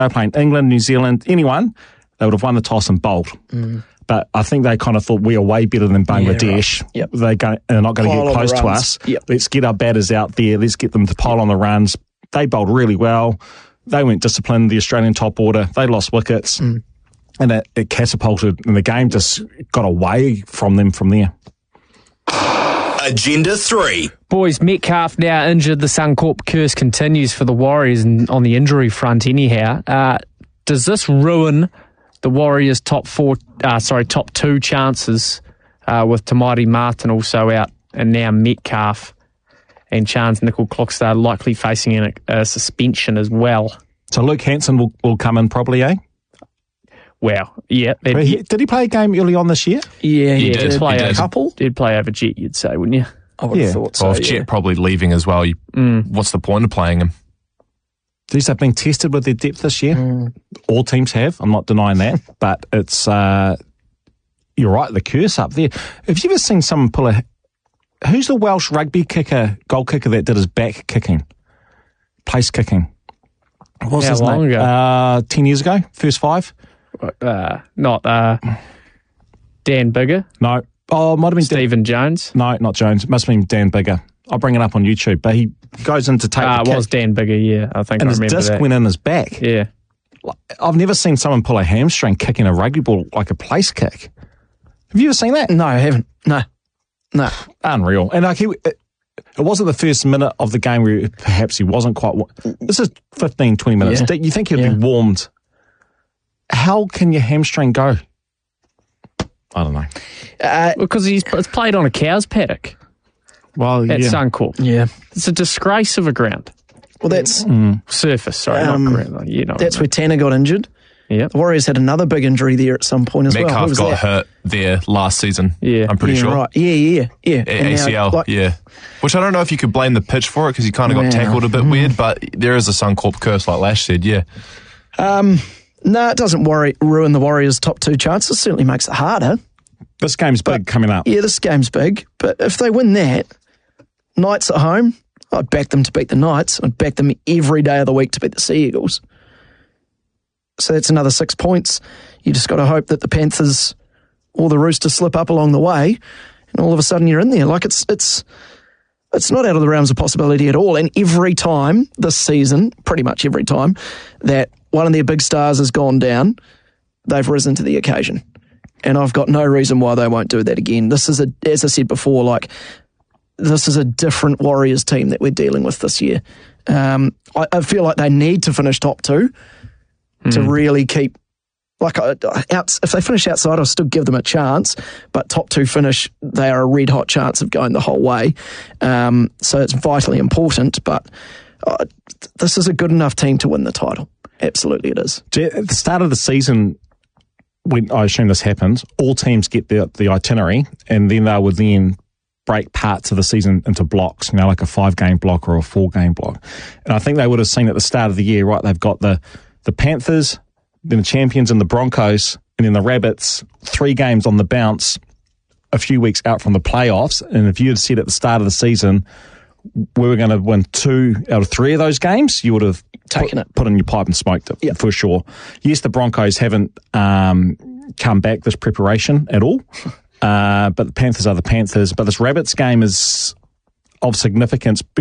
They're playing England, New Zealand, anyone, they would have won the toss and bowled. But I think they kind of thought we are way better than Bangladesh. Yeah, right. They're not going to get close to us. Yep. Let's get our batters out there. Let's get them to pile on the runs. They bowled really well. They weren't disciplined, the Australian top order. They lost wickets. And it catapulted, and the game just got away from them from there. Agenda 3. Boys, Metcalf now injured. The Suncorp curse continues for the Warriors on the injury front anyhow. Does this ruin the Warriors' top 2 chances with Tamari Martin also out, and now Metcalf and Chance Nickel-Clockstad likely facing a suspension as well? So Luke Hanson will come in probably, eh? Well, yeah. Did he play a game early on this year? Yeah, he did play a couple. Did play over Jet, you'd say, wouldn't you? I would have thought so. Well, if Jet probably leaving as well, what's the point of playing him? These have been tested with their depth this year. All teams have. I'm not denying that. But it's, you're right, the curse up there. Have you ever seen someone pull who's the Welsh rugby goal kicker that did his back kicking? Place kicking. What was his name? Ago? 10 years ago? First 5? Not Dan Bigger? No. Oh, it might have been Stephen Jones? No, not Jones. It must have been Dan Bigger. I'll bring it up on YouTube. But he goes in to take the kick. It was Dan Bigger, yeah. I think I remember that. And his disc went in his back. Yeah. I've never seen someone pull a hamstring kicking a rugby ball like a place kick. Have you ever seen that? No, I haven't. No. Unreal. And it wasn't the first minute of the game where perhaps he wasn't quite... This is 15, 20 minutes. Yeah. You think he'd be warmed. How can your hamstring go? I don't know. Because it's played on a cow's paddock. Well, at Suncorp. Yeah. It's a disgrace of a ground. Well, that's... Surface, sorry, not ground. That's where Tanner got injured. Yeah. The Warriors had another big injury there at some point as well. Metcalf got hurt there last season. Yeah. I'm pretty sure. Right. Yeah. ACL, yeah. Which I don't know if you could blame the pitch for it because he kind of got tackled a bit weird, but there is a Suncorp curse, like Lash said, yeah. No, it doesn't ruin the Warriors' top 2 chances. It certainly makes it harder. This game's big coming up. Yeah, this game's big. But if they win that, Knights at home, I'd back them to beat the Knights. I'd back them every day of the week to beat the Sea Eagles. So that's another 6 points. You just got to hope that the Panthers or the Roosters slip up along the way, and all of a sudden you're in there. Like it's not out of the realms of possibility at all. And every time this season, pretty much every time, that one of their big stars has gone down, they've risen to the occasion. And I've got no reason why they won't do that again. This is, as I said before, this is a different Warriors team that we're dealing with this year. I feel like they need to finish top 2 to really keep... if they finish outside, I'll still give them a chance. But top 2 finish, they are a red-hot chance of going the whole way. So it's vitally important. But this is a good enough team to win the title. Absolutely it is. At the start of the season, when I assume this happens, all teams get the itinerary, and then they would then break parts of the season into blocks, like a 5-game block or a 4-game block. And I think they would have seen at the start of the year, right, they've got the Panthers, then the Champions and the Broncos, and then the Rabbits, 3 games on the bounce a few weeks out from the playoffs. And if you had said at the start of the season we were going to win 2 out of 3 of those games, you would have put in your pipe and smoked it, for sure. Yes, the Broncos haven't come back this preparation at all, but the Panthers are the Panthers. But this Rabbits game is of significance